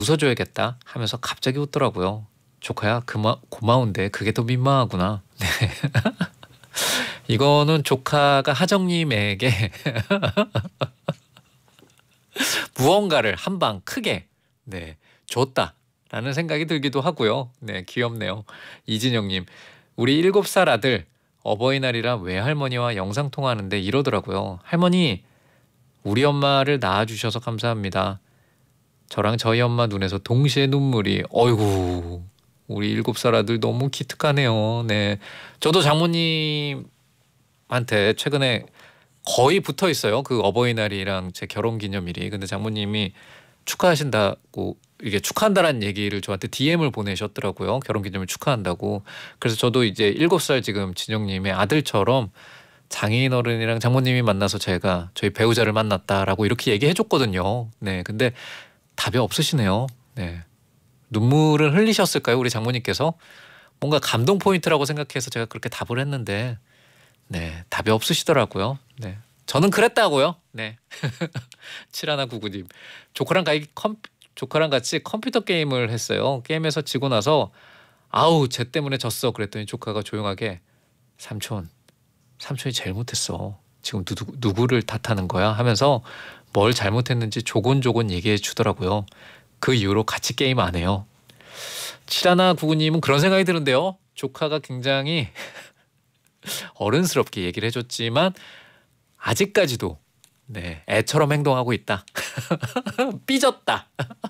웃어줘야겠다 하면서 갑자기 웃더라고요. 조카야 고마운데 그게 더 민망하구나. 네. 이거는 조카가 하정님에게 무언가를 한 방 크게 네 줬다라는 생각이 들기도 하고요. 네, 귀엽네요. 이진영님, 우리 7살 아들 어버이날이라 외할머니와 영상통화하는데 이러더라고요. 할머니, 우리 엄마를 낳아주셔서 감사합니다. 저랑 저희 엄마 눈에서 동시에 눈물이. 어이구, 우리 7살 아들 너무 기특하네요. 네, 저도 장모님한테 최근에 거의 붙어 있어요. 그 어버이날이랑 제 결혼기념일이. 근데 장모님이 축하하신다고, 이게 축하한다라는 얘기를 저한테 DM을 보내셨더라고요. 결혼기념일 축하한다고. 그래서 저도 이제 7살 지금 진영님의 아들처럼 장애인 어른이랑 장모님이 만나서 제가 저희 배우자를 만났다라고 이렇게 얘기해 줬거든요. 네, 근데 답이 없으시네요. 네, 눈물을 흘리셨을까요? 우리 장모님께서 뭔가 감동 포인트라고 생각해서 제가 그렇게 답을 했는데 네, 답이 없으시더라고요. 네, 저는 그랬다고요. 네. 7199님, 조카랑 같이 컴퓨터 게임을 했어요. 게임에서 지고 나서 아우 쟤 때문에 졌어 그랬더니 조카가 조용하게 삼촌이 제일 못했어. 지금 누구를 탓하는 거야 하면서 뭘 잘못했는지 조곤조곤 얘기해 주더라고요. 그 이후로 같이 게임 안 해요. 7199님은 그런 생각이 드는데요. 조카가 굉장히 어른스럽게 얘기를 해줬지만 아직까지도 네, 애처럼 행동하고 있다. 삐졌다.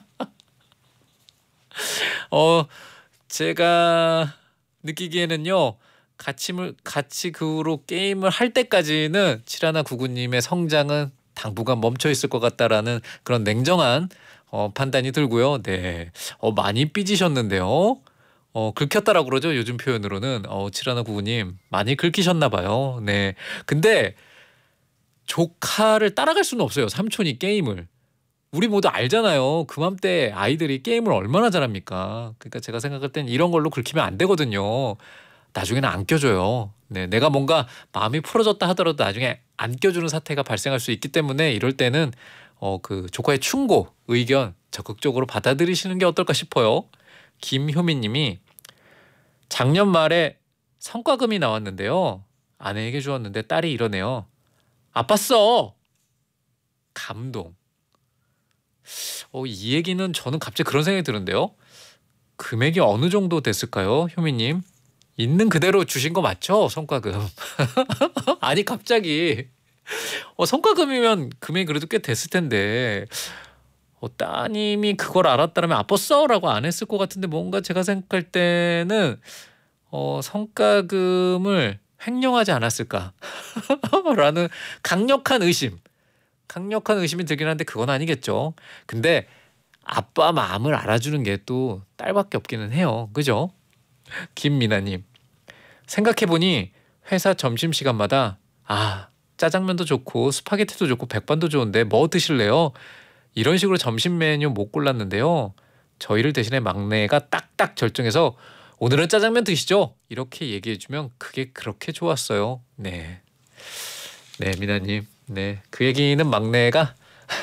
제가 느끼기에는요. 같이 그로 게임을 할 때까지는 7199님의 성장은 당분간 멈춰 있을 것 같다라는 그런 냉정한 판단이 들고요. 네, 많이 삐지셨는데요. 긁혔다라고 그러죠. 요즘 표현으로는 7199님 많이 긁히셨나 봐요. 네, 근데 조카를 따라갈 수는 없어요. 삼촌이 게임을. 우리 모두 알잖아요. 그맘때 아이들이 게임을 얼마나 잘합니까. 그러니까 제가 생각할 땐 이런 걸로 긁히면 안 되거든요. 나중에는 안 껴줘요. 네, 내가 뭔가 마음이 풀어졌다 하더라도 나중에 안 껴주는 사태가 발생할 수 있기 때문에 이럴 때는 그 조카의 충고, 의견 적극적으로 받아들이시는 게 어떨까 싶어요. 김효민님이 작년 말에 성과금이 나왔는데요. 아내에게 주었는데 딸이 이러네요. 아팠어. 감동. 이 얘기는 저는 갑자기 그런 생각이 드는데요. 금액이 어느 정도 됐을까요, 효미님? 있는 그대로 주신 거 맞죠? 성과금. 아니 갑자기 성과금이면 금액이 그래도 꽤 됐을 텐데 따님이 그걸 알았다면 아팠어? 라고 안 했을 것 같은데 뭔가 제가 생각할 때는 성과금을 횡령하지 않았을까 라는 강력한 의심이 들긴 한데 그건 아니겠죠. 근데 아빠 마음을 알아주는 게 또 딸밖에 없기는 해요. 그죠? 김미나님, 생각해보니 회사 점심시간마다 짜장면도 좋고 스파게티도 좋고 백반도 좋은데 뭐 드실래요? 이런 식으로 점심 메뉴 못 골랐는데요. 저희를 대신해 막내가 딱딱 결정해서 오늘은 짜장면 드시죠? 이렇게 얘기해주면 그게 그렇게 좋았어요. 네, 네, 미나님. 네, 그 얘기는 막내가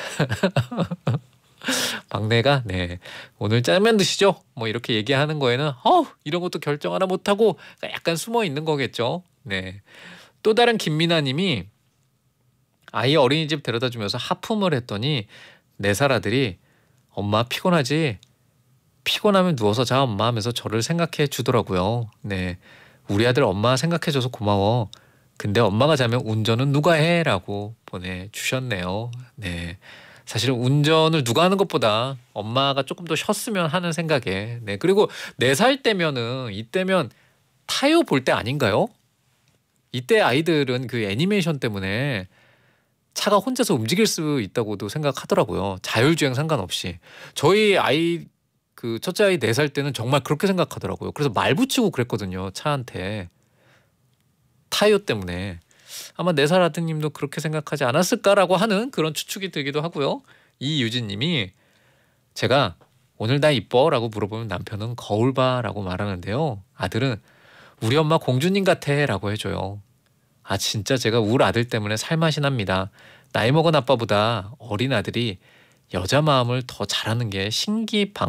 네, 오늘 짜장면 드시죠? 뭐 이렇게 얘기하는 거에는 이런 것도 결정 하나 못하고 약간 숨어 있는 거겠죠. 네, 또 다른 김미나님이 아이 어린이집 데려다 주면서 하품을 했더니 4살 아들이 엄마 피곤하지? 피곤하면 누워서 자 엄마 하면서 저를 생각해 주더라고요. 네, 우리 아들 엄마 생각해줘서 고마워. 근데 엄마가 자면 운전은 누가 해? 라고 보내주셨네요. 네, 사실 운전을 누가 하는 것보다 엄마가 조금 더 쉬었으면 하는 생각에. 네, 그리고 4살 때면은 이때면 타요 볼 때 아닌가요? 이때 아이들은 그 애니메이션 때문에 차가 혼자서 움직일 수 있다고도 생각하더라고요. 자율주행 상관없이. 저희 아이 그 첫째 아이 4살 때는 정말 그렇게 생각하더라고요. 그래서 말 붙이고 그랬거든요. 차한테. 타이어 때문에. 아마 4살 아드님도 그렇게 생각하지 않았을까라고 하는 그런 추측이 들기도 하고요. 이유진님이 제가 오늘 나 이뻐? 라고 물어보면 남편은 거울 봐 라고 말하는데요. 아들은 우리 엄마 공주님 같아 라고 해줘요. 진짜 제가 울 아들 때문에 살맛이 납니다. 나이 먹은 아빠보다 어린 아들이 여자 마음을 더 잘하는 게 신기방